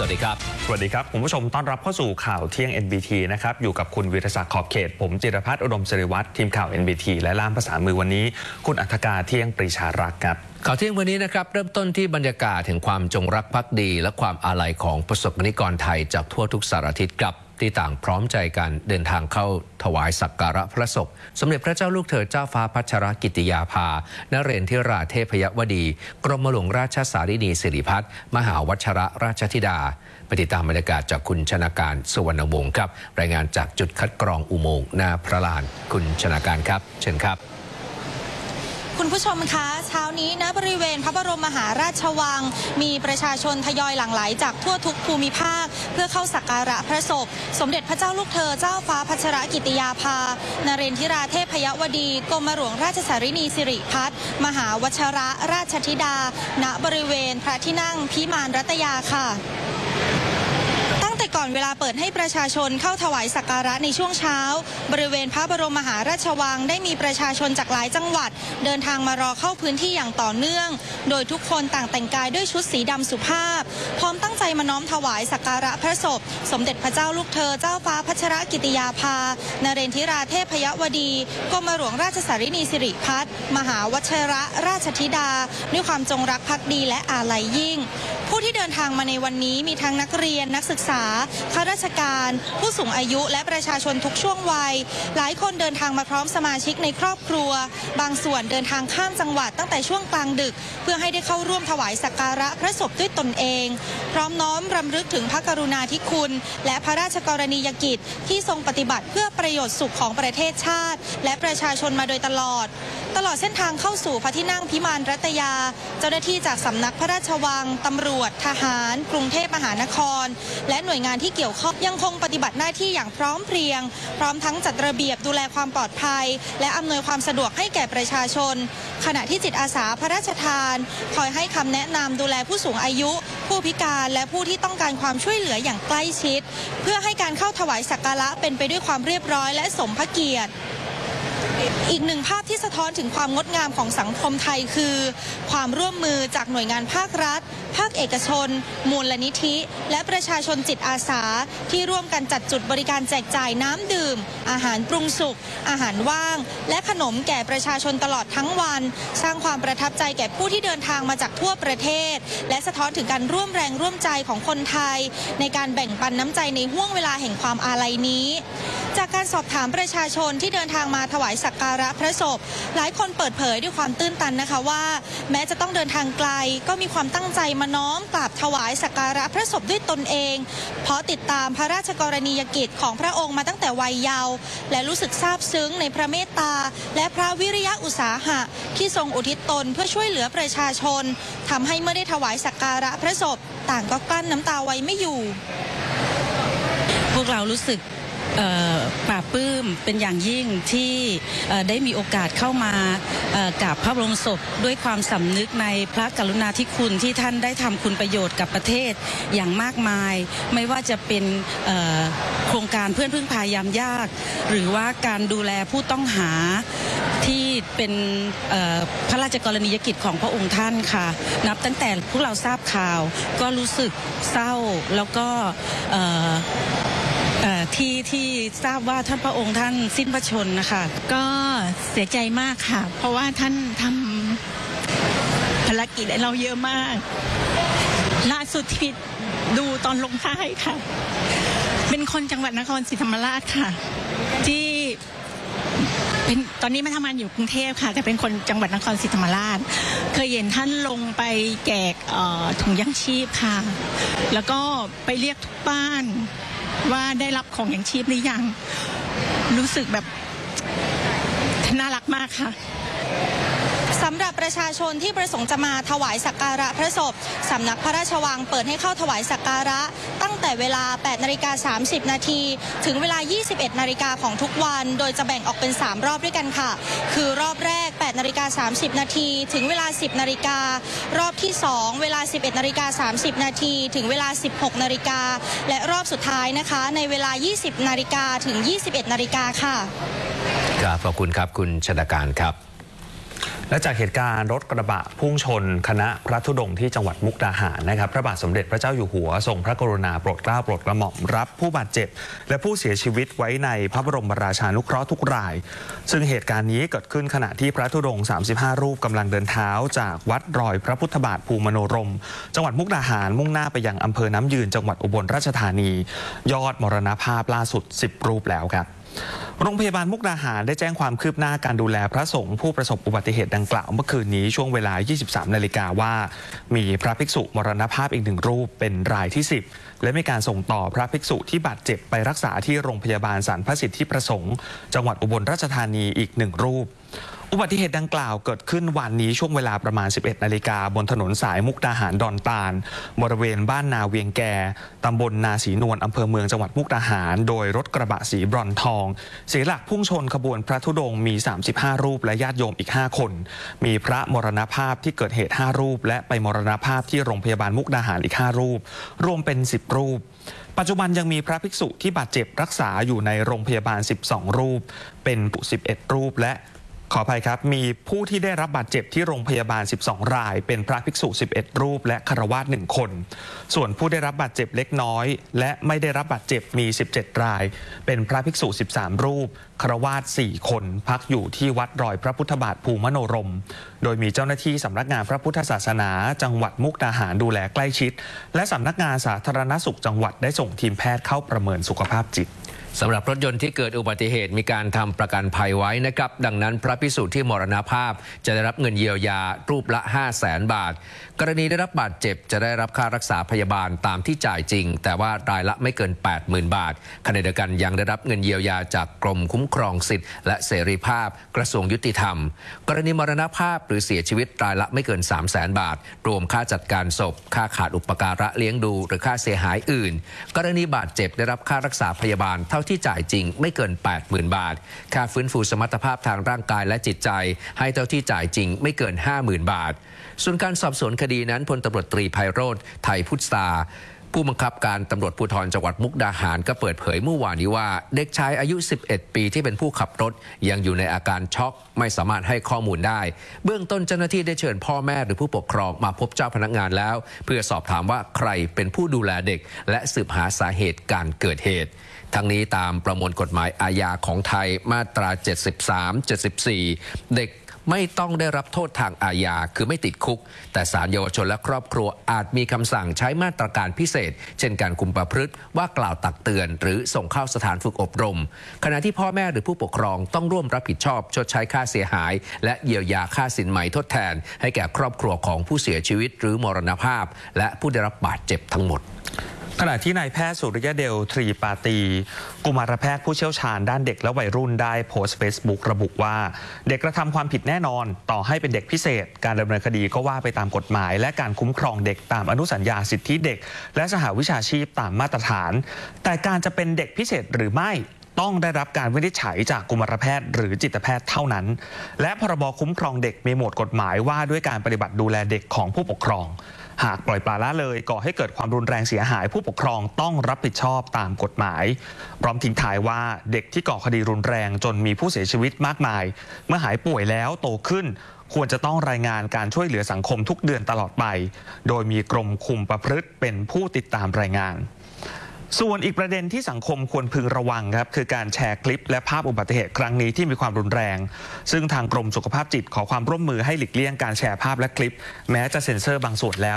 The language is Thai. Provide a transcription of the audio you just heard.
วัสดีครับสวัสดีครับคุณผู้ชมต้อนรับเข้าสู่ข่าวเที่ยง NBT นะครับอยู่กับคุณวิทยาศักดิ์ขอบเขตผมจิรพัฒน์อุดมศิริวัฒน์ทีมข่าว NBT และล่ามภาษามือวันนี้คุณอัธกาเที่ยงปรีชารักษ์ครับข่าวเที่ยงวันนี้นะครับเริ่มต้นที่บรรยากาศถึงความจงรักภักดีและความอาลัยของประสบกนิกรไทยจากทั่วทุกสารทิศครับที่ต่างพร้อมใจกันเดินทางเข้าถวายสักการะพระศพสมเด็จพระเจ้าลูกเธอเจ้าฟ้าพัชรกิติยาภานเรนทิราเทพยวดีกรมหลวงราชสารินีสิริพัฒน์มหาวัชรราชธิดาไปติดตามบรรยากาศจากคุณชนาการสุวรรณวงศ์ครับรายงานจากจุดคัดกรองอุโมงค์หน้าพระลานคุณชนาการครับเชิญครับคุณผู้ชมคะเช้านี้ณบริเวณพระบรมมหาราชวังมีประชาชนทยอยหลั่งไหลจากทั่วทุกภูมิภาคเพื่อเข้าสักการะพระศพสมเด็จพระเจ้าลูกเธอเจ้าฟ้าพัชรกิติยาภานเรนทิราเทพยวดีกรมหลวงราชสารินีสิริพัฒน์มหาวัชรราชธิดาณบริเวณพระที่นั่งพิมานรัตยาค่ะแต่ก่อนเวลาเปิดให้ประชาชนเข้าถวายสักการะในช่วงเช้าบริเวณพระบรมมหาราชวังได้มีประชาชนจากหลายจังหวัดเดินทางมารอเข้าพื้นที่อย่างต่อเนื่องโดยทุกคนต่างแต่งกายด้วยชุดสีดำสุภาพพร้อมตั้งใจมาน้อมถวายสักการะพระศพสมเด็จพระเจ้าลูกเธอเจ้าฟ้าพัชรกิติยาภานเรนทิราเทพยวดีกรมหลวงราชสารินีสิริพัฒน์มหาวัชรราชธิดาด้วยความจงรักภักดีและอาลัยยิ่งผู้ที่เดินทางมาในวันนี้มีทั้งนักเรียนนักศึกษาข้าราชการผู้สูงอายุและประชาชนทุกช่วงวัยหลายคนเดินทางมาพร้อมสมาชิกในครอบครัวบางส่วนเดินทางข้ามจังหวัดตั้งแต่ช่วงกลางดึกเพื่อให้ได้เข้าร่วมถวายสักการะพระศพด้วยตนเองพร้อมน้อมรำลึกถึงพระกรุณาธิคุณและพระราชกรณียกิจที่ทรงปฏิบัติเพื่อประโยชน์สุขของประเทศชาติและประชาชนมาโดยตลอดเส้นทางเข้าสู่พระที่นั่งพิมานรัตยาเจ้าหน้าที่จากสำนักพระราชวังตำรวจทหารกรุงเทพมหานครและหน่วยงานที่เกี่ยวข้องยังคงปฏิบัติหน้าที่อย่างพร้อมเพรียงพร้อมทั้งจัดระเบียบดูแลความปลอดภัยและอำนวยความสะดวกให้แก่ประชาชนขณะที่จิตอาสาพระราชทานคอยให้คำแนะนำดูแลผู้สูงอายุผู้พิการและผู้ที่ต้องการความช่วยเหลืออย่างใกล้ชิดเพื่อให้การเข้าถวายสักการะเป็นไปด้วยความเรียบร้อยและสมพระเกียรติอีกหนึ่งภาพที่สะท้อนถึงความงดงามของสังคมไทยคือความร่วมมือจากหน่วยงานภาครัฐภาคเอกชนมูลนิธิและประชาชนจิตอาสาที่ร่วมกันจัดจุดบริการแจกจ่ายน้ำดื่มอาหารปรุงสุกอาหารว่างและขนมแก่ประชาชนตลอดทั้งวันสร้างความประทับใจแก่ผู้ที่เดินทางมาจากทั่วประเทศและสะท้อนถึงการร่วมแรงร่วมใจของคนไทยในการแบ่งปันน้ำใจในห้วงเวลาแห่งความอาลัยนี้จากการสอบถามประชาชนที่เดินทางมาถวายสักการะพระศพหลายคนเปิดเผยด้วยความตื้นตันนะคะว่าแม้จะต้องเดินทางไกลก็มีความตั้งใจมาน้อมกราบถวายสักการะพระศพด้วยตนเองเพราะติดตามพระราชกรณียกิจของพระองค์มาตั้งแต่วัยเยาว์และรู้สึกซาบซึ้งในพระเมตตาและพระวิริยะอุตสาหะที่ทรงอุทิศตนเพื่อช่วยเหลือประชาชนทำให้เมื่อได้ถวายสักการะพระศพต่างก็กลั้นน้ำตาไว้ไม่อยู่พวกเรารู้สึกปลาบปลื้มเป็นอย่างยิ่งที่ได้มีโอกาสเข้ามากราบพระบรมศพด้วยความสำนึกในพระกรุณาธิคุณที่ท่านได้ทำคุณประโยชน์กับประเทศอย่างมากมายไม่ว่าจะเป็นโครงการเพื่อนพึ่งพายามยากหรือว่าการดูแลผู้ต้องหาที่เป็นพระราชกรณียกิจของพระองค์ท่านค่ะนับตั้งแต่พวกเราทราบข่าวก็รู้สึกเศร้าแล้วก็ที่ทราบว่าท่านพระองค์ท่านสิ้นพระชนนะคะก็เสียใจมากค่ะเพราะว่าท่านทำภารกิจให้เราเยอะมากล่าสุดที่ดูตอนลงใต้ค่ะเป็นคนจังหวัดนครศรีธรรมราชค่ะที่เป็นตอนนี้มาทำงานอยู่กรุงเทพค่ะแต่เป็นคนจังหวัดนครศรีธรรมราชเคยเห็นท่านลงไปแจกถุงยังชีพค่ะแล้วก็ไปเรียกทุกบ้านว่าได้รับของยังชีพหรือยังรู้สึกแบบน่ารักมากค่ะสำหรับประชาชนที่ประสงค์จะมาถวายสักการะพระศพสำนักพระราชวังเปิดให้เข้าถวายสักการะตั้งแต่เวลา 8:30 น.ถึงเวลา 21:00 น.ของทุกวันโดยจะแบ่งออกเป็น3รอบด้วยกันค่ะคือรอบแรก 8:30 น.ถึงเวลา 10:00 น.รอบที่2เวลา 11:30 น.ถึงเวลา 16:00 น.และรอบสุดท้ายนะคะในเวลา 20:00 น.ถึง 21:00 น.ค่ะครับขอบคุณครับคุณชนาการครับและจากเหตุการณ์รถกระบะพุ่งชนคณะพระธุดงค์ที่จังหวัดมุกดาหารนะครับพระบาทสมเด็จพระเจ้าอยู่หัวทรงพระกรุณาโปรดเกล้าโปรดกระหม่อมรับผู้บาดเจ็บและผู้เสียชีวิตไว้ในพระบรมราชานุเคราะห์ทุกรายซึ่งเหตุการณ์นี้เกิดขึ้นขณะที่พระธุดงค์35 รูปกำลังเดินเท้าจากวัดรอยพระพุทธบาทภูมโนรมจังหวัดมุกดาหารมุ่งหน้าไปยังอำเภอน้ำยืนจังหวัดอุบลราชธานียอดมรณภาพล่าสุด10 รูปแล้วครับโรงพยาบาลมุกดาหารได้แจ้งความคืบหน้าการดูแลพระสงฆ์ผู้ประสบอุบัติเหตุดังกล่าวเมื่อคืนนี้ช่วงเวลา 23 นาฬิกาว่ามีพระภิกษุมรณภาพอีก1 รูปเป็นรายที่ 10และมีการส่งต่อพระภิกษุที่บาดเจ็บไปรักษาที่โรงพยาบาลสรรพสิทธิประสงค์จังหวัดอุบลราชธานีอีก1 รูปอุบัติเหตุดังกล่าวเกิดขึ้นวันนี้ช่วงเวลาประมาณ 11 นาฬิกาบนถนนสายมุกดาหารดอนตาลบริเวณบ้านนาเวียงแกตำบลนาศรีนวลอำเภอเมืองจังหวัดมุกดาหารโดยรถกระบะสีบรอนซ์ทองเสียหลักพุ่งชนขบวนพระธุดงค์มี 35 รูปและญาติโยมอีก 5 คนมีพระมรณภาพที่เกิดเหตุ 5 รูปและไปมรณภาพที่โรงพยาบาลมุกดาหารอีก 5 รูปรวมเป็น 10 รูปปัจจุบันยังมีพระภิกษุที่บาดเจ็บรักษาอยู่ในโรงพยาบาล 12 รูปเป็น11 รูปและขออภัยครับมีผู้ที่ได้รับบาดเจ็บที่โรงพยาบาล12 รายเป็นพระภิกษุ11 รูปและฆราวาส1 คนส่วนผู้ได้รับบาดเจ็บเล็กน้อยและไม่ได้รับบาดเจ็บมี17 รายเป็นพระภิกษุ13 รูปฆราวาส4 คนพักอยู่ที่วัดรอยพระพุทธบาทภูมโนรมโดยมีเจ้าหน้าที่สำนักงานพระพุทธศาสนาจังหวัดมุกดาหารดูแลใกล้ชิดและสำนักงานสาธารณสุขจังหวัดได้ส่งทีมแพทย์เข้าประเมินสุขภาพจิตสำหรับรถยนต์ที่เกิดอุบัติเหตุมีการทำประกันภัยไว้นะครับดังนั้นพระภิกษุที่มรณภาพจะได้รับเงินเยียวยารูปละ 500,000 บาทกรณีได้รับบาดเจ็บจะได้รับค่ารักษาพยาบาลตามที่จ่ายจริงแต่ว่ารายละไม่เกิน 80,000 บาทขณะเดียวกันยังได้รับเงินเยียวยาจากกรมคุ้มครองสิทธิและเสรีภาพกระทรวงยุติธรรมกรณีมรณภาพหรือเสียชีวิตรายละไม่เกิน 300,000 บาทรวมค่าจัดการศพค่าขาดอุปการะเลี้ยงดูหรือค่าเสียหายอื่นกรณีบาดเจ็บได้รับค่ารักษาพยาบาลเท่าที่จ่ายจริงไม่เกิน 80,000 บาทค่าฟื้นฟูสมรรถภาพทางร่างกายและจิตใจให้เท่าที่จ่ายจริงไม่เกิน 50,000 บาทส่วนการสอบสวนคดีนั้นพลตำรวจตรีไพโรจน์ไทยพุทธาผู้บังคับการตำรวจภูธรจังหวัดมุกดาหารก็เปิดเผยเมื่อวานนี้ว่าเด็กชายอายุ 11 ปีที่เป็นผู้ขับรถยังอยู่ในอาการช็อกไม่สามารถให้ข้อมูลได้เบื้องต้นเจ้าหน้าที่ได้เชิญพ่อแม่หรือผู้ปกครองมาพบเจ้าพนักงานแล้วเพื่อสอบถามว่าใครเป็นผู้ดูแลเด็กและสืบหาสาเหตุการเกิดเหตุทั้งนี้ตามประมวลกฎหมายอาญาของไทยมาตรา 73, 74 เด็กไม่ต้องได้รับโทษทางอาญาคือไม่ติดคุกแต่ศาลเยาวชนและครอบครัวอาจมีคำสั่งใช้มาตรการพิเศษเช่นการคุมประพฤติว่ากล่าวตักเตือนหรือส่งเข้าสถานฝึกอบรมขณะที่พ่อแม่หรือผู้ปกครองต้องร่วมรับผิดชอบชดใช้ค่าเสียหายและเยียวยาค่าสินไหมทดแทนให้แก่ครอบครัวของผู้เสียชีวิตหรือมรณภาพและผู้ได้รับบาดเจ็บทั้งหมดขณะที่นายแพทย์สุริยเดลทรีปาตีกุมารแพทย์ผู้เชี่ยวชาญด้านเด็กและวัยรุ่นได้โพสต์เฟซบุ๊กระบุว่าเด็กกระทำความผิดแน่นอนต่อให้เป็นเด็กพิเศษการดำเนินคดีก็ว่าไปตามกฎหมายและการคุ้มครองเด็กตามอนุสัญญาสิทธิเด็กและสหวิชาชีพตามมาตรฐานแต่การจะเป็นเด็กพิเศษหรือไม่ต้องได้รับการวินิจฉัยจากกุมารแพทย์หรือจิตแพทย์เท่านั้นและพรบคุ้มครองเด็กมีหมวดกฎหมายว่าด้วยการปฏิบัติดูแลเด็กของผู้ปกครองหากปล่อยปละละเลยก่อให้เกิดความรุนแรงเสียหายผู้ปกครองต้องรับผิดชอบตามกฎหมายพร้อมทิ้งท้ายว่าเด็กที่ก่อคดีรุนแรงจนมีผู้เสียชีวิตมากมายเมื่อหายป่วยแล้วโตขึ้นควรจะต้องรายงานการช่วยเหลือสังคมทุกเดือนตลอดไปโดยมีกรมคุมประพฤติเป็นผู้ติดตามรายงานส่วนอีกประเด็นที่สังคมควรพึงระวังครับคือการแชร์คลิปและภาพอุบัติเหตุครั้งนี้ที่มีความรุนแรงซึ่งทางกรมสุขภาพจิตขอความร่วมมือให้หลีกเลี่ยงการแชร์ภาพและคลิปแม้จะเซ็นเซอร์บางส่วนแล้ว